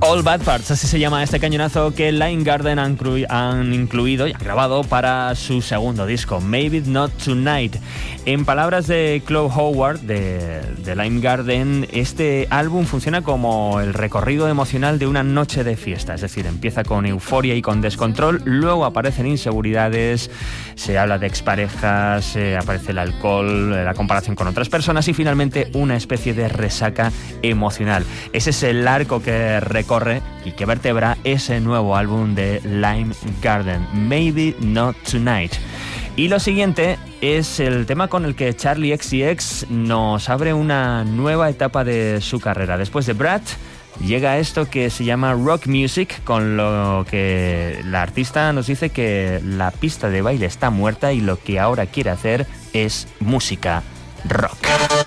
All Bad Parts, así se llama este cañonazo que Lime Garden han incluido y han grabado para su segundo disco, Maybe Not Tonight. En palabras de Chloe Howard de Lime Garden, este álbum funciona como el recorrido emocional de una noche de fiesta, es decir, empieza con euforia y con descontrol, luego aparecen inseguridades, se habla de exparejas, aparece el alcohol, la comparación con otras personas y finalmente una especie de resaca emocional. Ese es el arco que recorre y que vertebra ese nuevo álbum de Lime Garden, Maybe Not Tonight. Y lo siguiente es el tema con el que Charli XCX nos abre una nueva etapa de su carrera. Después de Brad, llega esto que se llama Rock Music, con lo que la artista nos dice que la pista de baile está muerta y lo que ahora quiere hacer es música rock.